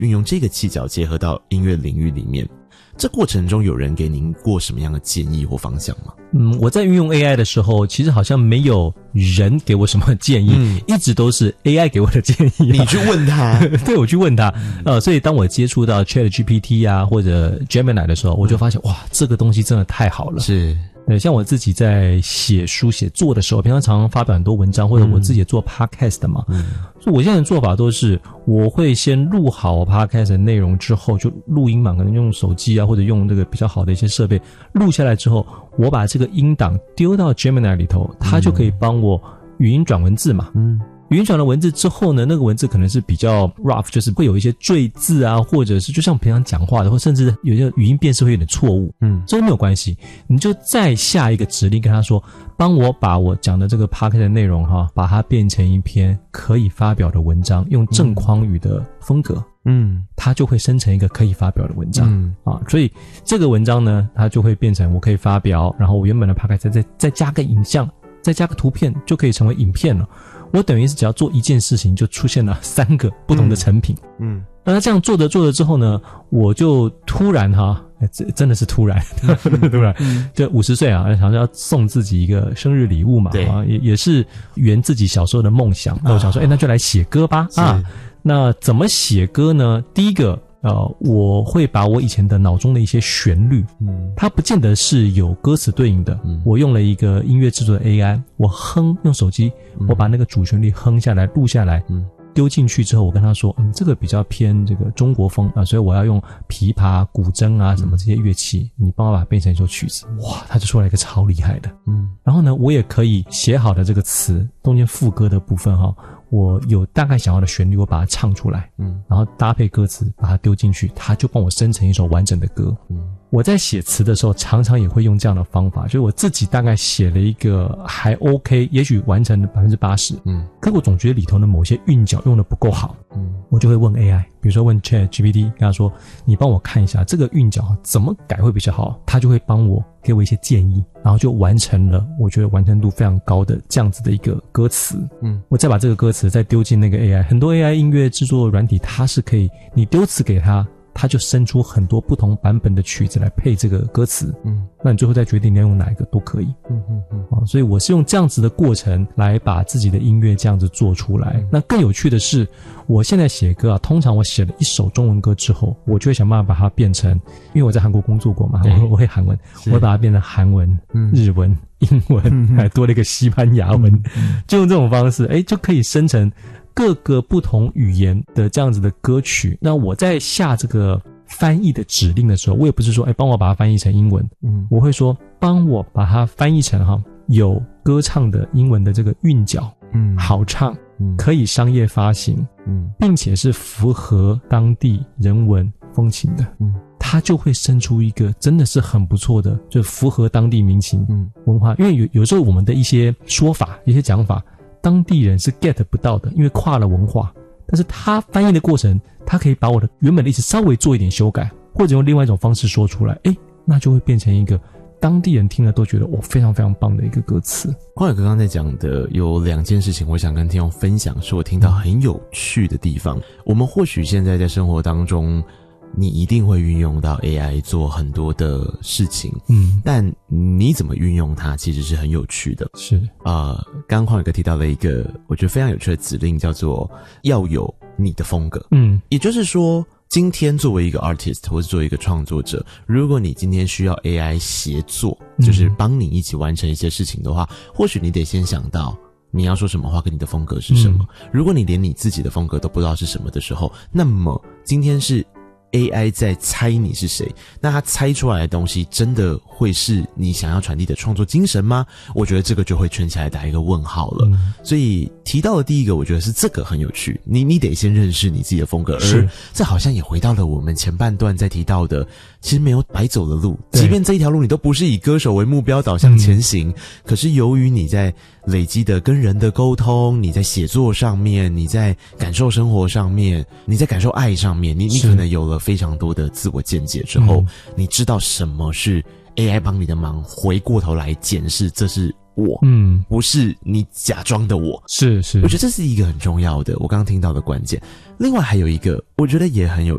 运用这个技巧结合到音乐领域里面，这过程中有人给您过什么样的建议或方向吗？ 我在运用 AI 的时候，其实好像没有人给我什么建议，一直都是 AI 给我的建议。 你去问他， 对，我去问他。所以当我接触到 ChatGPT 啊或者 Gemini 的时候，我就发现哇，这个东西真的太好了。 是。 对，像我自己在写书写作的时候，平常常发表很多文章，或者我自己也做 podcast 嘛，所以我现在的做法都是我会先录好 podcast 的内容之后，就录音嘛，可能用手机啊或者用这个比较好的一些设备录下来之后，我把这个音档丢到 Gemini 里头，它就可以帮我语音转文字嘛。语音转了文字之后呢，那个文字可能是比较 rough， 就是会有一些赘字啊，或者是就像平常讲话的，或甚至有些语音辨识会有点错误，这都没有关系，你就再下一个指令跟他说，帮我把我讲的这个 podcast 的内容把它变成一篇可以发表的文章，用正框语的风格，它就会生成一个可以发表的文章，所以这个文章呢，它就会变成我可以发表，然后我原本的 podcast 再加个影像，再加个图片，就可以成为影片了。我等于是只要做一件事情，就出现了3个不同的成品。那这样做着之后呢，我就突然真的是突然突然就50岁啊，想要送自己一个生日礼物嘛，对，也是圆自己小时候的梦想。那我想说，那就来写歌吧。那怎么写歌呢？第一个我会把我以前的脑中的一些旋律，它不见得是有歌词对应的，我用了一个音乐制作的 AI， 我用手机，我把那个主旋律哼下来，录下来，丢进去之后，我跟他说，这个比较偏这个中国风啊，所以我要用琵琶、古筝啊什么这些乐器，你帮我把它变成一首曲子。哇，他就出来一个超厉害的。然后呢，我也可以写好的这个词，中间副歌的部分我有大概想要的旋律，我把它唱出来，然后搭配歌词把它丢进去，它就帮我生成一首完整的歌。我在写词的时候常常也会用这样的方法，就是我自己大概写了一个还 OK， 也许完成了 80%， 可我总觉得里头的某些韵脚用的不够好，我就会问 AI， 比如说问 ChatGPT， 跟他说你帮我看一下这个韵脚怎么改会比较好，他就会帮我给我一些建议，然后就完成了我觉得完成度非常高的这样子的一个歌词。我再把这个歌词再丢进那个 AI， 很多 AI 音乐制作软体它是可以你丢词给它就生出很多不同版本的曲子来配这个歌词，那你最后再决定你要用哪一个都可以。所以我是用这样子的过程来把自己的音乐这样子做出来。那更有趣的是，我现在写歌通常我写了一首中文歌之后，我就会想办法把它变成，因为我在韩国工作过嘛，我会韩文，我会把它变成韩文、日文、英文，还多了一个西班牙文，就用这种方式，就可以生成各个不同语言的这样子的歌曲。那我在下这个翻译的指令的时候，我也不是说帮我把它翻译成英文，我会说帮我把它翻译成有歌唱的英文的这个韵脚，好唱，可以商业发行，并且是符合当地人文风情的，它就会生出一个真的是很不错的，就符合当地民情文化。因为有时候我们的一些说法一些讲法当地人是 get 不到的，因为跨了文化，但是他翻译的过程，他可以把我的原本的意思稍微做一点修改，或者用另外一种方式说出来，那就会变成一个当地人听了都觉得非常非常棒的一个歌词。 光宇哥刚才讲的有2件事情，我想跟听众分享，是我听到很有趣的地方。我们或许现在在生活当中，你一定会运用到 AI 做很多的事情，但你怎么运用它其实是很有趣的。 是刚匡宇哥提到了一个我觉得非常有趣的指令，叫做要有你的风格。也就是说，今天作为一个 artist 或是作为一个创作者，如果你今天需要 AI 协作，就是帮你一起完成一些事情的话，或许你得先想到你要说什么话跟你的风格是什么。如果你连你自己的风格都不知道是什么的时候，那么今天是AI 在猜你是谁，那他猜出来的东西真的会是你想要传递的创作精神吗？我觉得这个就会圈起来打一个问号了。所以提到的第一个，我觉得是这个很有趣，你得先认识你自己的风格，而这好像也回到了我们前半段在提到的，其实没有白走的路，即便这一条路你都不是以歌手为目标导向前行，可是由于你在累积的跟人的沟通，你在写作上面，你在感受生活上面，你在感受爱上面，你可能有了非常多的自我见解之后，你知道什么是 AI 帮你的忙，回过头来检视这是我，不是你假装的我。 是， 我觉得这是一个很重要的，我刚刚听到的关键。另外还有一个，我觉得也很有